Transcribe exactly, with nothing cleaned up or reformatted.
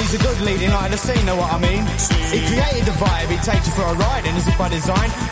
he's a good leading light of the scene, know what I mean? He created the vibe, he takes you for a ride, and as if by design,